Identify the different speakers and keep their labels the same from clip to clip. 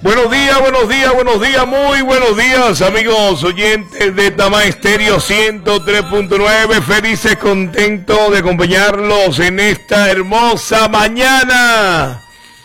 Speaker 1: buenos días, muy buenos días, amigos oyentes de Tamá Estéreo 103.9. Felices, contentos de acompañarlos en esta hermosa mañana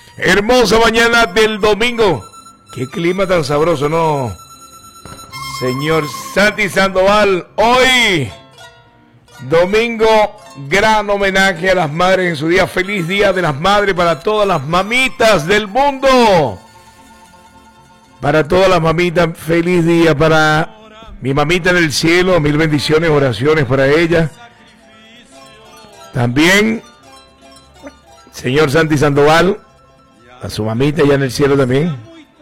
Speaker 1: del domingo. Qué clima tan sabroso, ¿no? Señor Santi Sandoval, hoy, domingo, gran homenaje a las madres en su día. Feliz Día de las Madres para todas las mamitas del mundo. Para todas las mamitas, feliz día. Para mi mamita en el cielo, mil bendiciones, oraciones para ella. También, señor Santi Sandoval, a su mamita ya en el cielo también.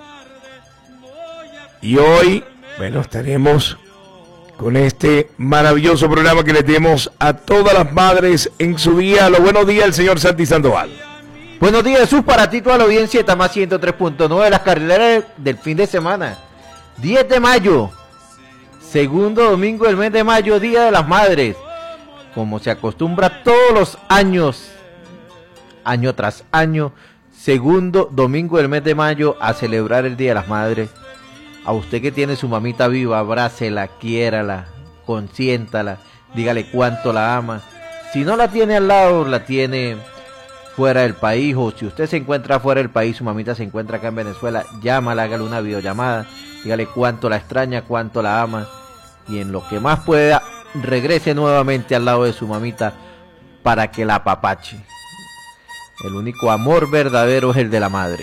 Speaker 1: Y hoy, bueno, estaremos con este maravilloso programa que le tenemos a todas las madres en su día. Los buenos días, el señor Santi Sandoval.
Speaker 2: Buenos días, Jesús, para ti, toda la audiencia de Tamá 103.9, las carreras del fin de semana. 10 de mayo, segundo domingo del mes de mayo, Día de las Madres. Como se acostumbra todos los años, año tras año, segundo domingo del mes de mayo, a celebrar el Día de las Madres. A usted que tiene su mamita viva, abrácela, quiérala, consiéntala, dígale cuánto la ama. Si no la tiene al lado, la tiene fuera del país, o si usted se encuentra fuera del país, su mamita se encuentra acá en Venezuela, llámala, hágale una videollamada, dígale cuánto la extraña, cuánto la ama, y en lo que más pueda, regrese nuevamente al lado de su mamita para que la apapache. El único amor verdadero es el de la madre.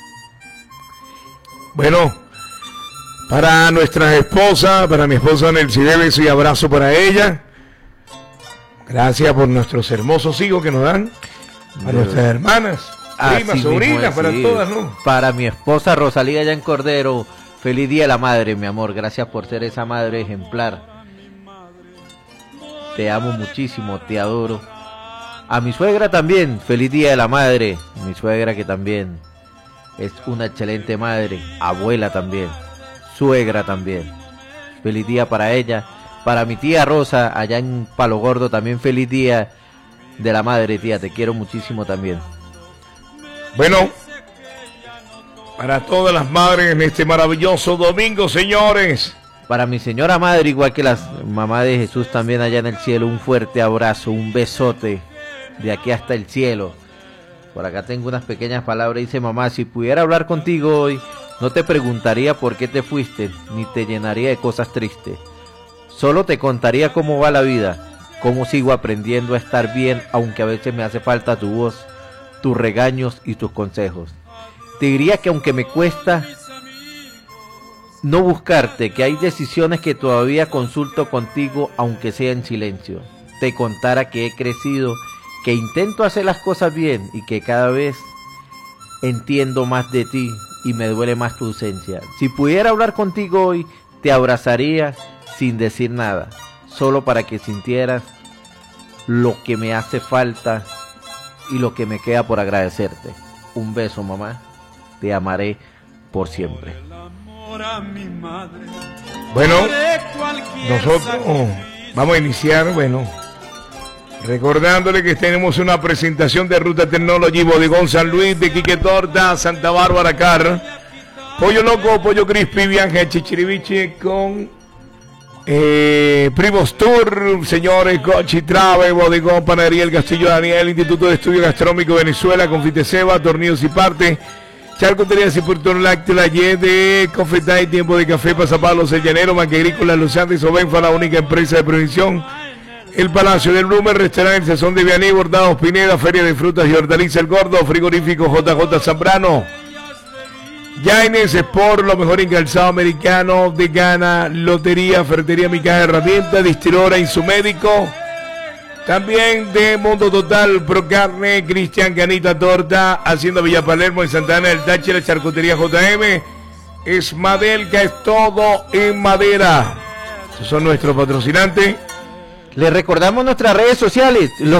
Speaker 1: Bueno, para nuestras esposas, para mi esposa Nelcide, beso y abrazo para ella. Gracias por nuestros hermosos hijos que nos dan. Para nuestras hermanas, primas, sobrinas, para todas, ¿no?
Speaker 2: Para mi esposa Rosalía allá en Cordero, feliz Día de la Madre, mi amor. Gracias por ser esa madre ejemplar. Te amo muchísimo, te adoro. A mi suegra también, feliz Día de la Madre. Mi suegra que también es una excelente madre. Abuela también, suegra también. Feliz día para ella. Para mi tía Rosa allá en Palo Gordo también feliz día de la madre, tía, te quiero muchísimo también.
Speaker 1: Bueno, para todas las madres en este maravilloso domingo, señores.
Speaker 2: Para mi señora madre, igual que la mamá de Jesús también allá en el cielo, un fuerte abrazo, un besote de aquí hasta el cielo. Por acá tengo unas pequeñas palabras, dice: mamá, si pudiera hablar contigo hoy, no te preguntaría por qué te fuiste, ni te llenaría de cosas tristes. Solo te contaría cómo va la vida, cómo sigo aprendiendo a estar bien, aunque a veces me hace falta tu voz, tus regaños y tus consejos. Te diría que aunque me cuesta no buscarte, que hay decisiones que todavía consulto contigo, aunque sea en silencio. Te contara que he crecido, que intento hacer las cosas bien y que cada vez entiendo más de ti y me duele más tu ausencia. Si pudiera hablar contigo hoy, te abrazaría sin decir nada, solo para que sintieras lo que me hace falta y lo que me queda por agradecerte. Un beso, mamá. Te amaré por siempre.
Speaker 1: Bueno, nosotros vamos a iniciar, recordándole que tenemos una presentación de Ruta Technology, Bodegón San Luis, de Quique Torta, Santa Bárbara Car, Pollo Loco, Pollo Crispy, Viaje a Chichiriviche con Primos Tour, señores, Cochi Trave, Bodegón, Panadería El Castillo Daniel, Instituto de Estudio Gastronómico Venezuela, Confiteseba, Tornillos y Parte, Charcuterías y Puerto Lácteo, La de Confetay, Tiempo de Café, Pasapalos, El Llanero, Manque Agrícola, Los Andes, Obenfa, la única empresa de prevención, El Palacio del Bloomer, Restaurante Sazón de Vianí, Bordados Pineda, Feria de Frutas y Hortalizas El Gordo, Frigorífico JJ Zambrano, Yaines Sport, lo mejor en calzado americano, de Gana, Lotería, Ferretería Mi Caja de Herramientas, Distilora Insumédico, también de Mundo Total, Procarne, Cristian Canita Torta, Hacienda Villa Palermo en Santa Ana del Táchira, Charcutería JM, Esmadelca, es todo en madera. Esos son nuestros patrocinantes.
Speaker 2: Les recordamos nuestras redes sociales,